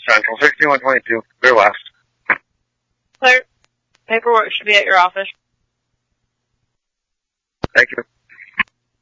Central, 6122, Clear West. Clear. Paperwork should be at your office. Thank you.